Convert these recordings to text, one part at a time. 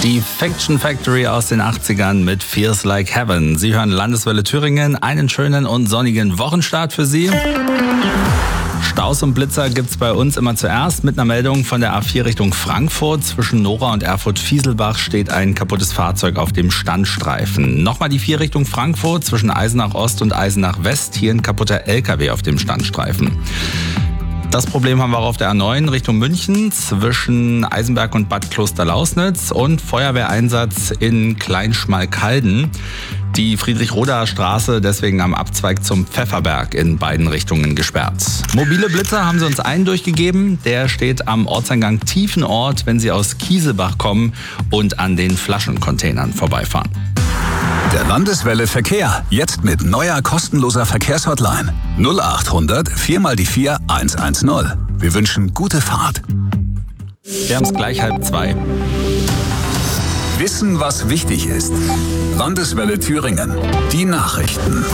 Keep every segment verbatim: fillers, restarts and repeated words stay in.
Die Fiction Factory aus den achtzigern mit Feels Like Heaven. Sie hören Landeswelle Thüringen. Einen schönen und sonnigen Wochenstart für Sie. Staus und Blitzer gibt's bei uns immer zuerst mit einer Meldung von der A vier Richtung Frankfurt. Zwischen Nora und Erfurt-Fieselbach steht ein kaputtes Fahrzeug auf dem Standstreifen. Nochmal die vier Richtung Frankfurt zwischen Eisenach Ost und Eisenach West. Hier ein kaputter L K W auf dem Standstreifen. Das Problem haben wir auch auf der A neun Richtung München zwischen Eisenberg und Bad Klosterlausnitz und Feuerwehreinsatz in Kleinschmalkalden. Die Friedrich-Roder Straße deswegen am Abzweig zum Pfefferberg in beiden Richtungen gesperrt. Mobile Blitzer haben sie uns einen durchgegeben. Der steht am Ortseingang Tiefenort, wenn Sie aus Kiesebach kommen und an den Flaschencontainern vorbeifahren. Der Landeswelle Verkehr, jetzt mit neuer kostenloser Verkehrshotline. null acht hundert vier mal die vier eins eins null. Wir wünschen gute Fahrt. Wir haben es gleich halb zwei. Wissen, was wichtig ist. Landeswelle Thüringen. Die Nachrichten.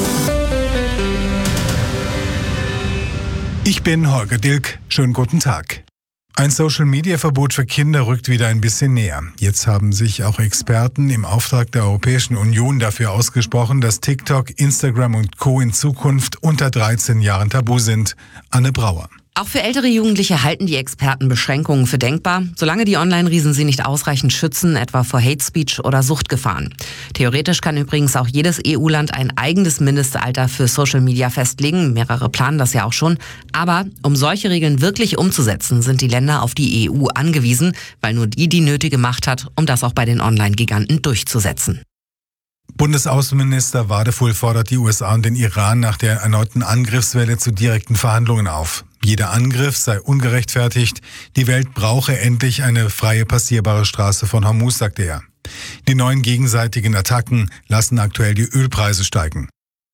Ich bin Holger Dilk. Schönen guten Tag. Ein Social-Media-Verbot für Kinder rückt wieder ein bisschen näher. Jetzt haben sich auch Experten im Auftrag der Europäischen Union dafür ausgesprochen, dass TikTok, Instagram und Co. in Zukunft unter dreizehn Jahren tabu sind. Anne Brauer. Auch für ältere Jugendliche halten die Experten Beschränkungen für denkbar, solange die Online-Riesen sie nicht ausreichend schützen, etwa vor Hate Speech oder Suchtgefahren. Theoretisch kann übrigens auch jedes E U-Land ein eigenes Mindestalter für Social Media festlegen. Mehrere planen das ja auch schon. Aber um solche Regeln wirklich umzusetzen, sind die Länder auf die E U angewiesen, weil nur die die nötige Macht hat, um das auch bei den Online-Giganten durchzusetzen. Bundesaußenminister Wadefuhl fordert die U S A und den Iran nach der erneuten Angriffswelle zu direkten Verhandlungen auf. Jeder Angriff sei ungerechtfertigt. Die Welt brauche endlich eine freie passierbare Straße von Hormuz, sagte er. Die neuen gegenseitigen Attacken lassen aktuell die Ölpreise steigen.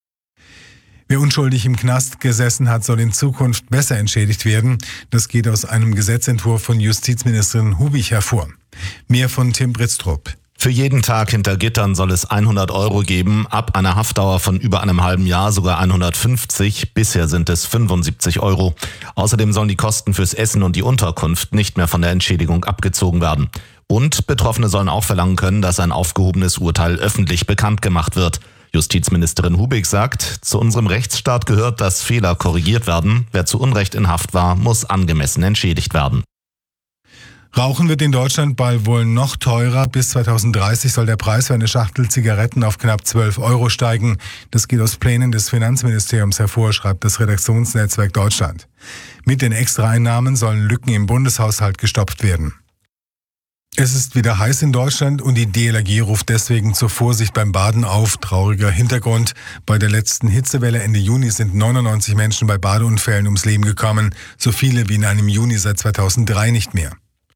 Wer unschuldig im Knast gesessen hat, soll in Zukunft besser entschädigt werden. Das geht aus einem Gesetzentwurf von Justizministerin Hubich hervor. Mehr von Tim Britztrup. Für jeden Tag hinter Gittern soll es hundert Euro geben, ab einer Haftdauer von über einem halben Jahr sogar hundertfünfzig, bisher sind es fünfundsiebzig Euro. Außerdem sollen die Kosten fürs Essen und die Unterkunft nicht mehr von der Entschädigung abgezogen werden. Und Betroffene sollen auch verlangen können, dass ein aufgehobenes Urteil öffentlich bekannt gemacht wird. Justizministerin Hubig sagt, zu unserem Rechtsstaat gehört, dass Fehler korrigiert werden. Wer zu Unrecht in Haft war, muss angemessen entschädigt werden. Rauchen wird in Deutschland bald wohl noch teurer. Bis zweitausenddreißig soll der Preis für eine Schachtel Zigaretten auf knapp zwölf Euro steigen. Das geht aus Plänen des Finanzministeriums hervor, schreibt das Redaktionsnetzwerk Deutschland. Mit den Extraeinnahmen sollen Lücken im Bundeshaushalt gestopft werden. Es ist wieder heiß in Deutschland und die D L R G ruft deswegen zur Vorsicht beim Baden auf. Trauriger Hintergrund. Bei der letzten Hitzewelle Ende Juni sind neunundneunzig Menschen bei Badeunfällen ums Leben gekommen. So viele wie in einem Juni seit zweitausenddrei nicht mehr.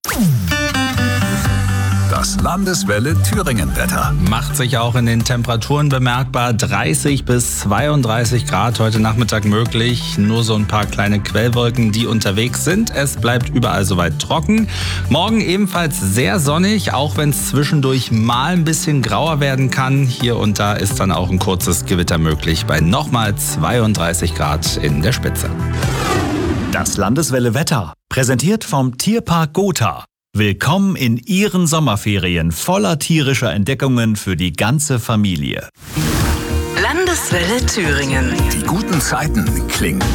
Das Landeswelle Thüringen-Wetter macht sich auch in den Temperaturen bemerkbar. dreißig bis zweiunddreißig Grad heute Nachmittag möglich. Nur so ein paar kleine Quellwolken, die unterwegs sind. Es bleibt überall soweit trocken. Morgen ebenfalls sehr sonnig, auch wenn es zwischendurch mal ein bisschen grauer werden kann. Hier und da ist dann auch ein kurzes Gewitter möglich bei nochmal zweiunddreißig Grad in der Spitze. Das Landeswelle Wetter, präsentiert vom Tierpark Gotha. Willkommen in Ihren Sommerferien voller tierischer Entdeckungen für die ganze Familie. Landeswelle Thüringen. Die guten Zeiten klingen